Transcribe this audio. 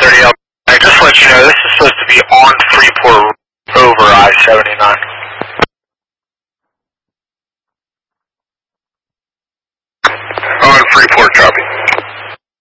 130L. I just let you know this is supposed to be on Freeport over I-79.